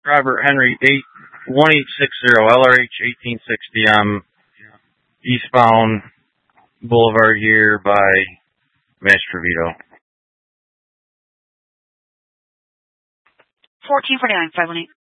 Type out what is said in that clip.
Robert Henry 1860 LRH 1860. I'm eastbound Boulevard here by Mastrovito. 1449, 518.